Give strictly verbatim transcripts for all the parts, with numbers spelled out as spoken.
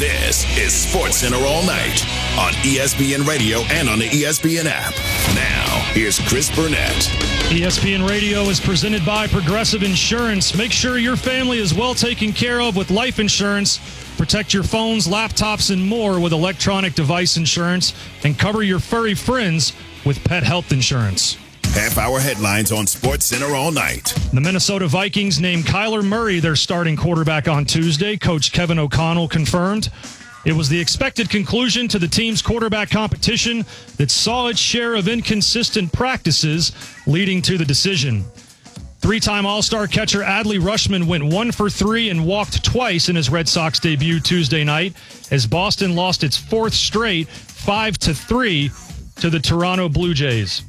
This is SportsCenter All Night on E S P N Radio and on the E S P N app. Now, here's Chris Burnett. E S P N Radio is presented by Progressive Insurance. Make sure your family is well taken care of with life insurance. Protect your phones, laptops, and more with electronic device insurance. And cover your furry friends with pet health insurance. Half-hour headlines on SportsCenter All Night. The Minnesota Vikings named Kyler Murray their starting quarterback on Tuesday. Coach Kevin O'Connell confirmed. It was the expected conclusion to the team's quarterback competition that saw its share of inconsistent practices, leading to the decision. Three-time All-Star catcher Adley Rutschman went one for three and walked twice in his Red Sox debut Tuesday night as Boston lost its fourth straight, five to three, to the Toronto Blue Jays.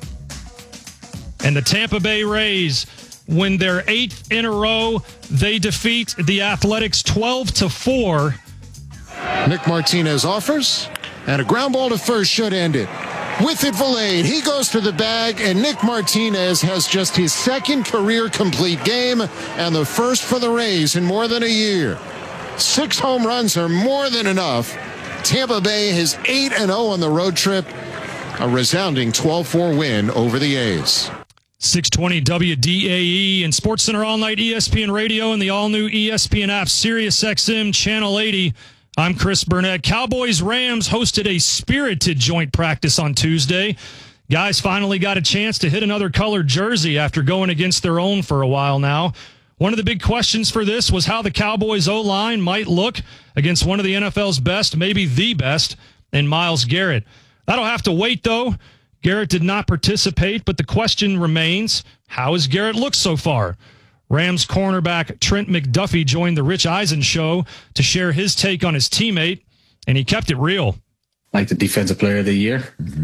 And the Tampa Bay Rays win their eighth in a row. They defeat the Athletics twelve to four. Nick Martinez offers, and a ground ball to first should end it. With it, Valade. He goes to the bag, and Nick Martinez has just his second career complete game and the first for the Rays in more than a year. Six home runs are more than enough. Tampa Bay has eight and oh on the road trip. A resounding twelve four win over the A's. six twenty W D A E and SportsCenter All Night E S P N Radio and the all-new E S P N app, Sirius X M Channel eighty. I'm Chris Burnett. Cowboys-Rams hosted a spirited joint practice on Tuesday. Guys finally got a chance to hit another colored jersey after going against their own for a while now. One of the big questions for this was how the Cowboys' O-line might look against one of the N F L's best, maybe the best, in Myles Garrett. That'll have to wait, though. Garrett did not participate, but the question remains, how has Garrett looked so far? Rams cornerback Trent McDuffie joined the Rich Eisen show to share his take on his teammate, and he kept it real. Like the defensive player of the year.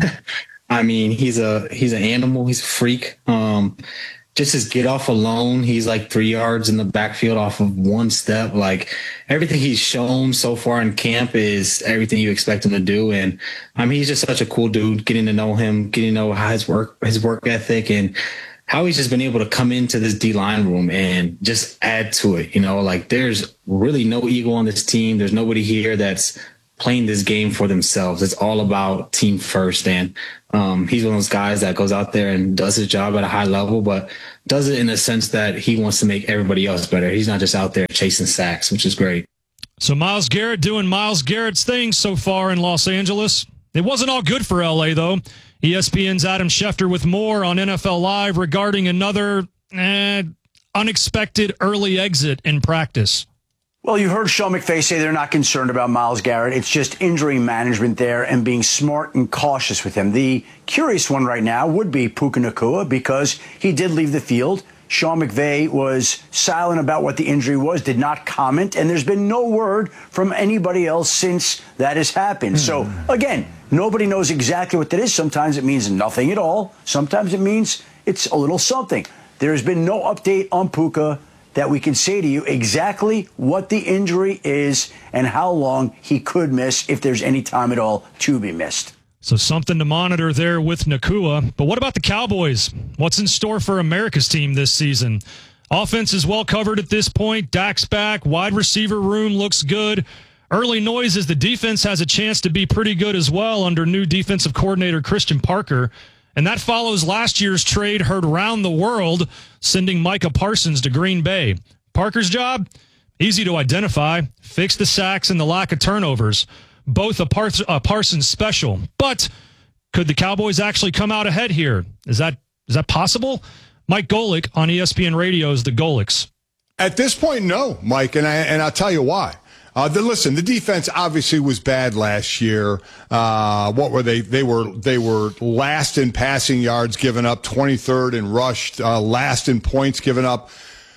I mean, he's a he's an animal. He's a freak. Um, just his get off alone, he's like three yards in the backfield off of one step. Like everything he's shown so far in camp is everything you expect him to do. And I mean, he's just such a cool dude. Getting to know him, getting to know how his work his work ethic and how he's just been able to come into this D-line room and just add to it. You know, like there's really no ego on this team. There's nobody here that's playing this game for themselves. It's all about team first. And um, he's one of those guys that goes out there and does his job at a high level, but does it in the sense that he wants to make everybody else better. He's not just out there chasing sacks, which is great. So Myles Garrett doing Myles Garrett's thing so far in Los Angeles. It wasn't all good for L A, though. E S P N's Adam Schefter with more on N F L Live regarding another eh, unexpected early exit in practice. Well, you heard Sean McVay say they're not concerned about Myles Garrett. It's just injury management there and being smart and cautious with him. The curious one right now would be Puka Nacua because he did leave the field. Sean McVay was silent about what the injury was, did not comment, and there's been no word from anybody else since that has happened. So, again, nobody knows exactly what that is. Sometimes it means nothing at all. Sometimes it means it's a little something. There's been no update on Puka that we can say to you exactly what the injury is and how long he could miss, if there's any time at all to be missed. So something to monitor there with Nacua. But what about the Cowboys? What's in store for America's team this season? Offense is well covered at this point. Dak's back. Wide receiver room looks good. Early noise is the defense has a chance to be pretty good as well under new defensive coordinator Christian Parker. And that follows last year's trade heard around the world, sending Micah Parsons to Green Bay. Parker's job? Easy to identify. Fix the sacks and the lack of turnovers. Both a, Par- a Parsons special. But could the Cowboys actually come out ahead here? Is that is that possible? Mike Golick on E S P N Radio's The Golicks. At this point, no, Mike, and, I, and I'll tell you why. Uh, the, listen, the defense obviously was bad last year. Uh, what were they? They were they were last in passing yards given up, twenty-third in rushed, uh, last in points given up.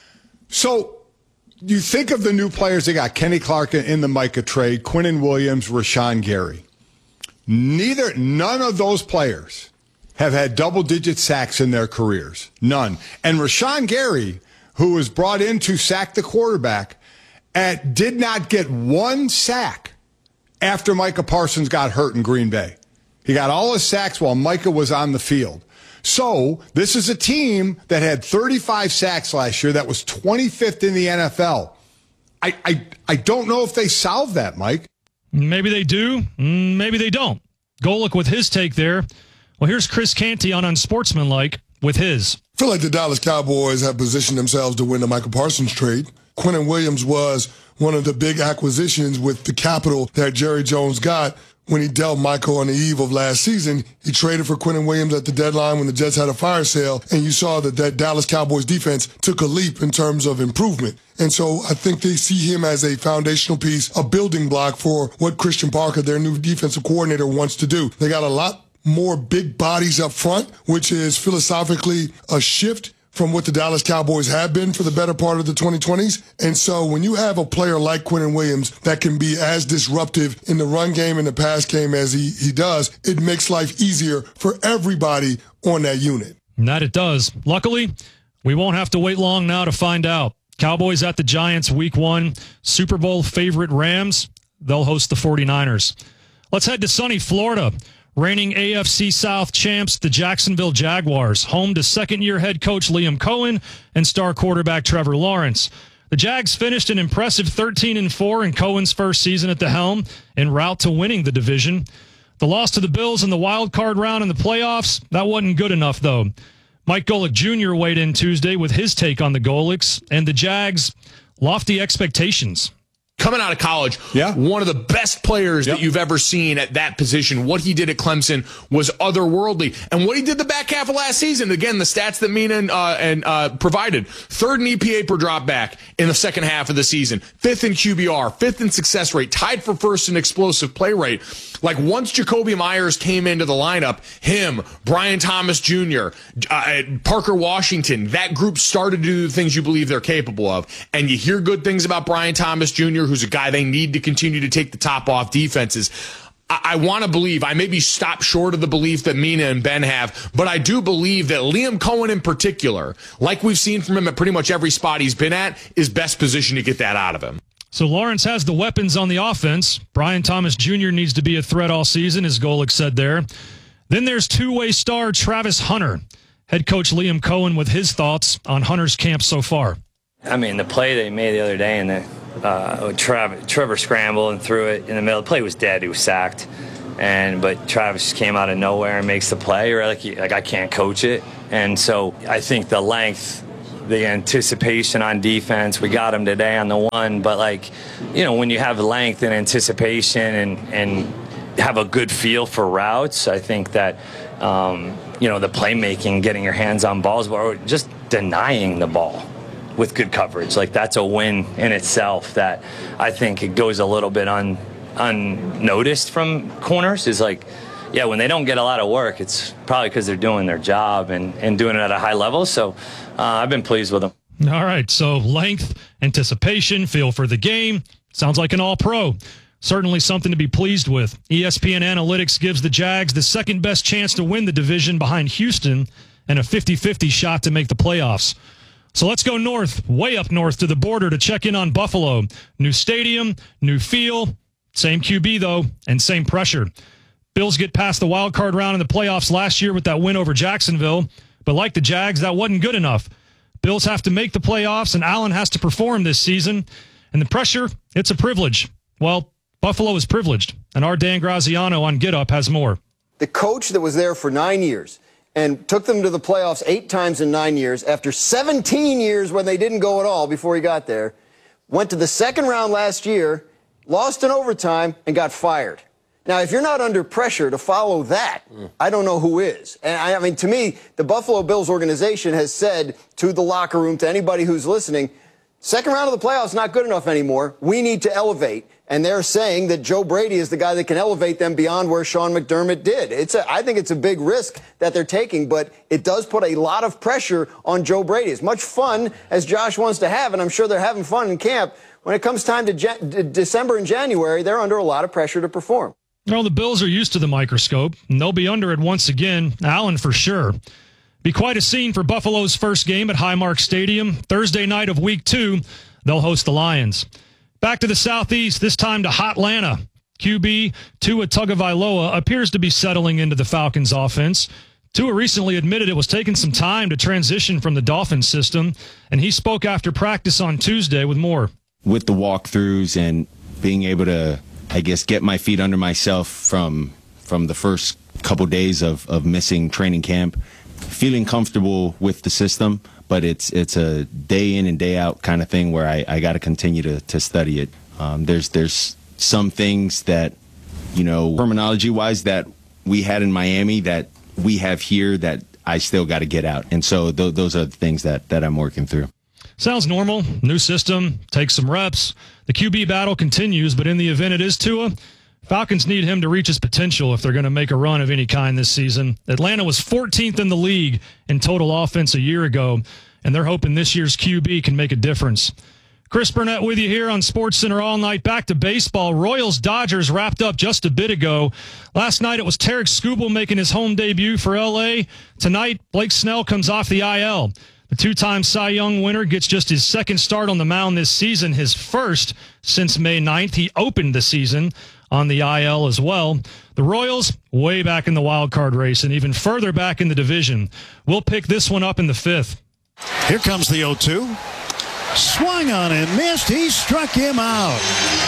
So you think of the new players they got: Kenny Clark in the Micah trade, Quinnen Williams, Rashawn Gary. Neither, none of those players have had double-digit sacks in their careers. None. And Rashawn Gary, who was brought in to sack the quarterback, At, did not get one sack after Micah Parsons got hurt in Green Bay. He got all his sacks while Micah was on the field. So this is a team that had thirty-five sacks last year. That was twenty-fifth in the N F L. I, I, I don't know if they solve that, Mike. Maybe they do. Maybe they don't. Golick with his take there. Well, here's Chris Canty on Unsportsmanlike with his. I feel like the Dallas Cowboys have positioned themselves to win the Michael Parsons trade. Quinnen Williams was one of the big acquisitions with the capital that Jerry Jones got when he dealt Michael on the eve of last season. He traded for Quinnen Williams at the deadline when the Jets had a fire sale, and you saw that that Dallas Cowboys defense took a leap in terms of improvement. And so I think they see him as a foundational piece, a building block for what Christian Parker, their new defensive coordinator, wants to do. They got a lot more big bodies up front, which is philosophically a shift from what the Dallas Cowboys have been for the better part of the twenty twenties. And so when you have a player like Quinnen Williams that can be as disruptive in the run game and the pass game as he, he does, it makes life easier for everybody on that unit. And that it does. Luckily, we won't have to wait long now to find out. Cowboys at the Giants week one. Super Bowl favorite Rams. They'll host the forty-niners. Let's head to sunny Florida. Reigning A F C South champs, the Jacksonville Jaguars, home to second-year head coach Liam Cohen and star quarterback Trevor Lawrence. The Jags finished an impressive thirteen and four in Cohen's first season at the helm, en route to winning the division. The loss to the Bills in the wild card round in the playoffs, that wasn't good enough, though. Mike Golick Junior weighed in Tuesday with his take on the Golicks and the Jags' lofty expectations. Coming out of college, yeah. one of the best players yep. that you've ever seen at that position. What he did at Clemson was otherworldly. And what he did the back half of last season, again, the stats that Mina and, uh, and uh, provided, third in E P A per drop back in the second half of the season, fifth in Q B R, fifth in success rate, tied for first in explosive play rate. Like once Jacoby Myers came into the lineup, him, Brian Thomas Junior, uh, Parker Washington, that group started to do the things you believe they're capable of. And you hear good things about Brian Thomas Junior, who's a guy they need to continue to take the top off defenses. I, I want to believe, I maybe stop short of the belief that Mina and Ben have, but I do believe that Liam Cohen in particular, like we've seen from him at pretty much every spot he's been at, is best positioned to get that out of him. So Lawrence has the weapons on the offense. Brian Thomas Junior needs to be a threat all season, as Golick said there. Then there's two-way star Travis Hunter. Head coach Liam Cohen with his thoughts on Hunter's camp so far. I mean, the play they made the other day, and the uh, Trevor, Trevor scrambled and threw it in the middle. The play was dead. He was sacked. And but Travis just came out of nowhere and makes the play. Or like, like I can't coach it. And so I think the length, the anticipation on defense, we got him today on the one. But, like, you know, when you have length and anticipation and, and have a good feel for routes, I think that, um, you know, the playmaking, getting your hands on balls, or just denying the ball with good coverage, like that's a win in itself that I think it goes a little bit un, unnoticed from corners is like, yeah, when they don't get a lot of work, it's probably because they're doing their job and, and doing it at a high level. So uh, I've been pleased with them. All right, so length, anticipation, feel for the game. Sounds like an all-pro. Certainly something to be pleased with. E S P N Analytics gives the Jags the second best chance to win the division behind Houston and a fifty-fifty shot to make the playoffs. So let's go north, way up north to the border to check in on Buffalo. New stadium, new feel, same Q B though, and same pressure. Bills get past the wild card round in the playoffs last year with that win over Jacksonville, but like the Jags, that wasn't good enough. Bills have to make the playoffs, and Allen has to perform this season. And the pressure, it's a privilege. Well, Buffalo is privileged, and our Dan Graziano on Get Up has more. The coach that was there for nine years and took them to the playoffs eight times in nine years, after seventeen years when they didn't go at all before he got there, went to the second round last year, lost in overtime, and got fired. Now, if you're not under pressure to follow that, mm. I don't know who is. And I, I mean, to me, the Buffalo Bills organization has said to the locker room, to anybody who's listening, second round of the playoffs not good enough anymore. We need to elevate. And they're saying that Joe Brady is the guy that can elevate them beyond where Sean McDermott did. It's a, I think it's a big risk that they're taking, but it does put a lot of pressure on Joe Brady. As much fun as Josh wants to have, and I'm sure they're having fun in camp, when it comes time to Jan- December and January, they're under a lot of pressure to perform. Well, the Bills are used to the microscope, and they'll be under it once again. Allen for sure. Be quite a scene for Buffalo's first game at Highmark Stadium. Thursday night of week two, they'll host the Lions. Back to the southeast, this time to Hotlanta. Q B Tua Tagovailoa appears to be settling into the Falcons' offense. Tua recently admitted it was taking some time to transition from the Dolphins system, and he spoke after practice on Tuesday with more. with the walkthroughs and being able to, I guess, get my feet under myself from from the first couple days of, of missing training camp, feeling comfortable with the system, but it's it's a day in and day out kind of thing where I, I got to continue to to study it. Um, there's there's some things that, you know, terminology wise that we had in Miami that we have here that I still got to get out. And so th- those are the things that, that I'm working through. Sounds normal. New system. Take some reps. The Q B battle continues, but in the event it is Tua, Falcons need him to reach his potential if they're going to make a run of any kind this season. Atlanta was fourteenth in the league in total offense a year ago, and they're hoping this year's Q B can make a difference. Chris Burnett with you here on SportsCenter All Night. Back to baseball. Royals-Dodgers wrapped up just a bit ago. Last night it was Tarek Skubal making his home debut for L A. Tonight, Blake Snell comes off the I L. The two-time Cy Young winner gets just his second start on the mound this season, his first since May ninth. He opened the season on the I L as well. The Royals, way back in the wild card race and even further back in the division. We'll pick this one up in the fifth. Here comes the oh two. Swung on and missed. He struck him out.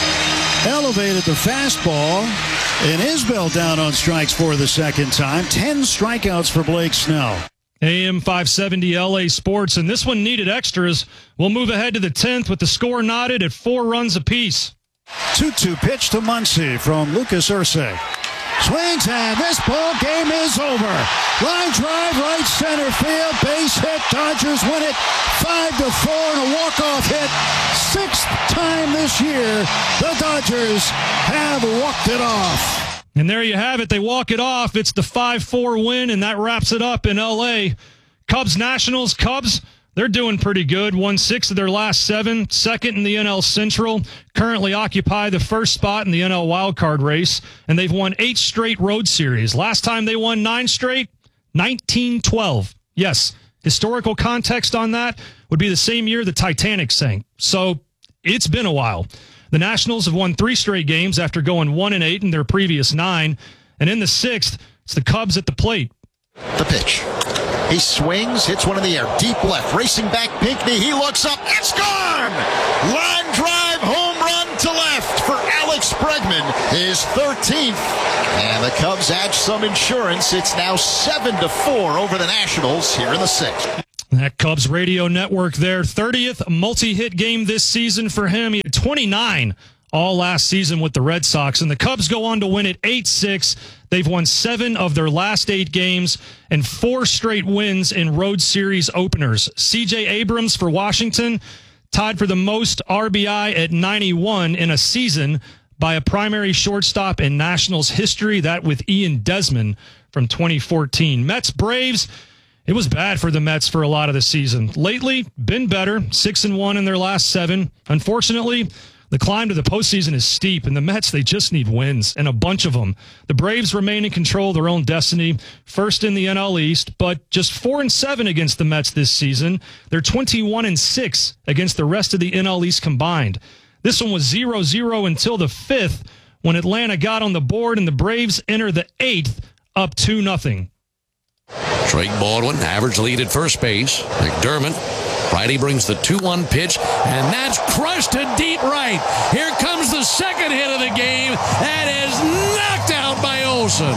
Elevated the fastball. And Isbell down on strikes for the second time. Ten strikeouts for Blake Snell. A M five seventy L A Sports, and this one needed extras. We'll move ahead to the tenth with the score knotted at four runs apiece. two two pitch to Muncy from Lucas Ursay. Swings, and this ball game is over. Line drive, right center field, base hit. Dodgers win it five to four and a walk-off hit. Sixth time this year, the Dodgers have walked it off. And there you have it. They walk it off. It's the five four win, and that wraps it up in L A. Cubs Nationals. Cubs, they're doing pretty good. Won six of their last seven. Second in the N L Central. Currently occupy the first spot in the N L wildcard race. And they've won eight straight road series. Last time they won nine straight, nineteen twelve. Yes, historical context on that would be the same year the Titanic sank. So it's been a while. The Nationals have won three straight games after going one and eight in their previous nine. And in the sixth, it's the Cubs at the plate. The pitch. He swings, hits one in the air, deep left, racing back Pinckney. He looks up, it's gone! Line drive, home run to left for Alex Bregman, his thirteenth. And the Cubs add some insurance. It's now seven to four over the Nationals here in the sixth. That Cubs radio network there, thirtieth multi-hit game this season for him. He had twenty-nine all last season with the Red Sox, and the Cubs go on to win it eight six. They've won seven of their last eight games and four straight wins in road series openers. C J Abrams for Washington tied for the most R B I at ninety-one in a season by a primary shortstop in Nationals history, that with Ian Desmond from twenty fourteen. Mets Braves, it was bad for the Mets for a lot of the season. Lately, been better, six and one in their last seven. Unfortunately, the climb to the postseason is steep, and the Mets, they just need wins, and a bunch of them. The Braves remain in control of their own destiny, first in the N L East, but just four and seven against the Mets this season. They're twenty-one and six against the rest of the N L East combined. This one was zero zero until the fifth, when Atlanta got on the board, and the Braves enter the eighth up two nothing. Drake Baldwin, average lead at first base. McDermott, righty brings the two one pitch, and that's crushed to deep right. Here comes the second hit of the game. That is knocked out by Olsen.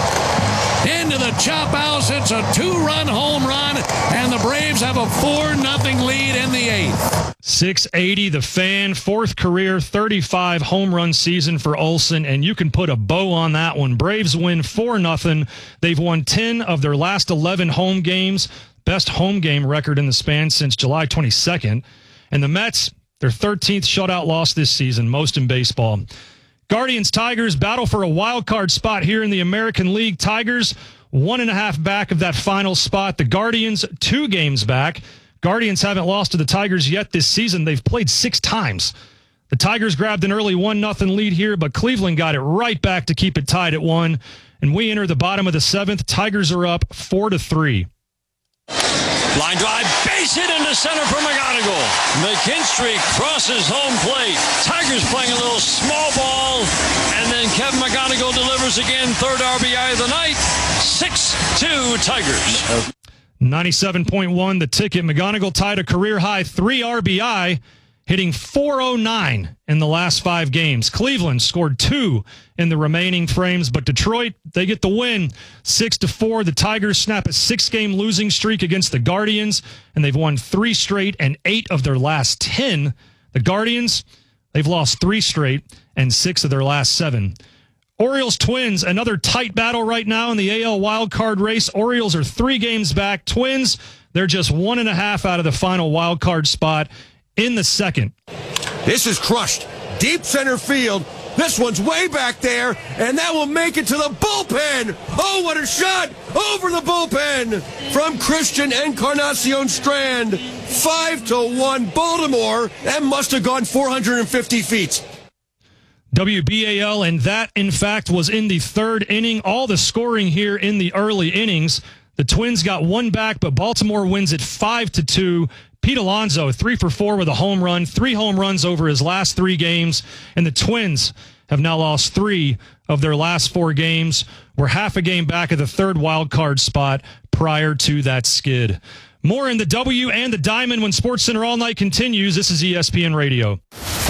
Into the chop house. It's a two-run home run, and the Braves have a four nothing lead in the eighth. six eighty, the Fan, fourth career thirty-five home run season for Olsen, and you can put a bow on that one. Braves win four nothing. They've won ten of their last eleven home games, best home game record in the span since July twenty-second. And the Mets, their thirteenth shutout loss this season, most in baseball. Guardians Tigers battle for a wild card spot here in the American League. Tigers one and a half back of that final spot. The Guardians two games back. Guardians haven't lost to the Tigers yet this season. They've played six times. The Tigers grabbed an early one nothing lead here, but Cleveland got it right back to keep it tied at one. And we enter the bottom of the seventh. Tigers are up four to three. Line drive, base hit into center for McGonigal. McKinstry crosses home plate. Tigers playing a little small ball, and then Kevin McGonigal delivers again, third R B I of the night. six two Tigers. ninety-seven point one, the ticket. McGonigal tied a career-high three R B I. hitting four oh nine in the last five games. Cleveland scored two in the remaining frames, but Detroit, they get the win six to four. The Tigers snap a six-game losing streak against the Guardians, and they've won three straight and eight of their last ten. The Guardians, they've lost three straight and six of their last seven. Orioles Twins, another tight battle right now in the A L wildcard race. Orioles are three games back. Twins, they're just one and a half out of the final wildcard spot in the second. This is crushed. Deep center field. This one's way back there, and that will make it to the bullpen. Oh, what a shot over the bullpen from Christian Encarnacion Strand. Five to one Baltimore. That must have gone four hundred fifty feet. W B A L, and that, in fact, was in the third inning. All the scoring here in the early innings. The Twins got one back, but Baltimore wins it five to two. Pete Alonso, three for four with a home run, three home runs over his last three games, and the Twins have now lost three of their last four games. We're half a game back at the third wild card spot prior to that skid. More in the W and the Diamond when SportsCenter All Night continues. This is E S P N Radio.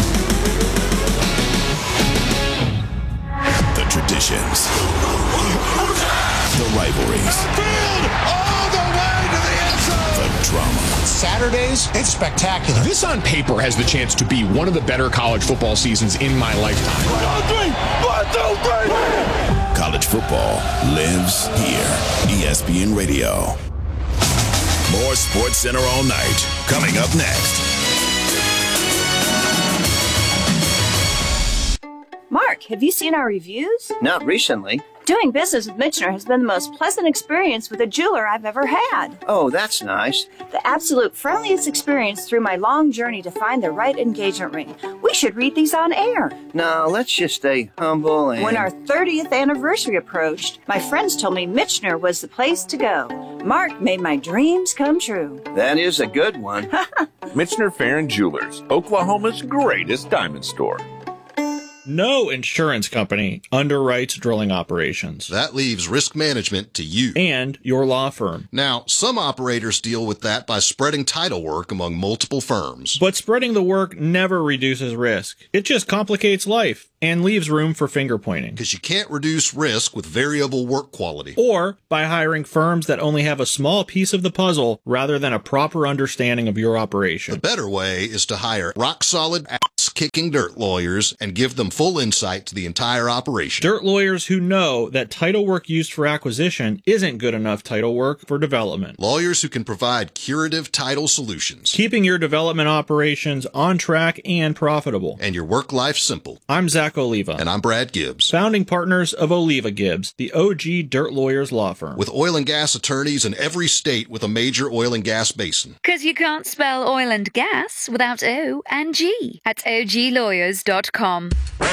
The traditions, the rivalries, all the way to the end zone. the drama. Saturdays, it's spectacular. This on paper has the chance to be one of the better college football seasons in my lifetime. One, two, three. One, two, three. College football lives here. E S P N Radio. More SportsCenter All Night coming up next. Mark, have you seen our reviews? Not recently. Doing business with Michener has been the most pleasant experience with a jeweler I've ever had. Oh, that's nice. The absolute friendliest experience through my long journey to find the right engagement ring. We should read these on air. Now, let's just stay humble and... When our thirtieth anniversary approached, my friends told me Michener was the place to go. Mark made my dreams come true. That is a good one. Michener Farron Jewelers, Oklahoma's greatest diamond store. No insurance company underwrites drilling operations. That leaves risk management to you. And your law firm. Now, some operators deal with that by spreading title work among multiple firms. But spreading the work never reduces risk. It just complicates life and leaves room for finger pointing. Because you can't reduce risk with variable work quality. Or by hiring firms that only have a small piece of the puzzle rather than a proper understanding of your operation. The better way is to hire rock-solid, ass-kicking dirt lawyers and give them full insight to the entire operation. Dirt lawyers who know that title work used for acquisition isn't good enough title work for development. Lawyers who can provide curative title solutions. Keeping your development operations on track and profitable. And your work life simple. I'm Zach Oliva. And I'm Brad Gibbs. Founding partners of Oliva Gibbs, the O G Dirt Lawyers law firm. With oil and gas attorneys in every state with a major oil and gas basin. Because you can't spell oil and gas without O and G at O G lawyers dot com.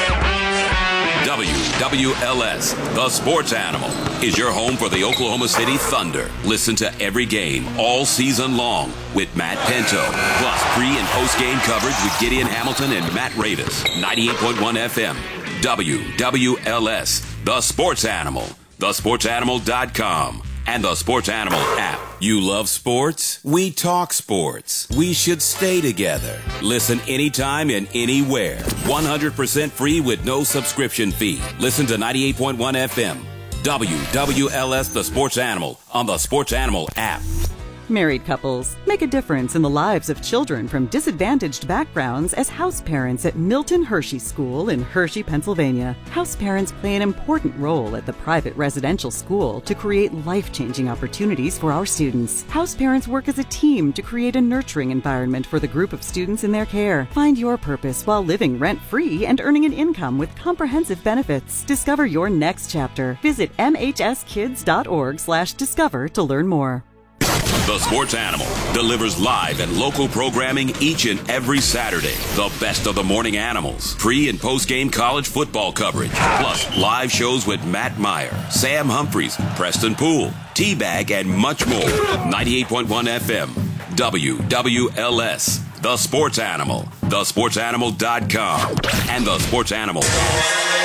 W W L S, the sports animal, is your home for the Oklahoma City Thunder. Listen to every game all season long with Matt Pinto, plus pre- and post-game coverage with Gideon Hamilton and Matt Ravis. ninety-eight point one F M, W W L S, the sports animal, the sports animal dot com. And the Sports Animal app. You love sports? We talk sports. We should stay together. Listen anytime and anywhere. one hundred percent free with no subscription fee. Listen to ninety-eight point one F M. W W L S, the Sports Animal, on the Sports Animal app. Married couples make a difference in the lives of children from disadvantaged backgrounds as house parents at Milton Hershey School in Hershey, Pennsylvania. House parents play an important role at the private residential school to create life-changing opportunities for our students. House parents work as a team to create a nurturing environment for the group of students in their care. Find your purpose while living rent-free and earning an income with comprehensive benefits. Discover your next chapter. Visit m h s kids dot org slash discover to learn more. The Sports Animal delivers live and local programming each and every Saturday. The best of the morning animals, pre- and post-game college football coverage, plus live shows with Matt Meyer, Sam Humphreys, Preston Poole, T-Bag, and much more. ninety-eight point one F M, W W L S, The Sports Animal, the sports animal dot com, and The Sports Animal.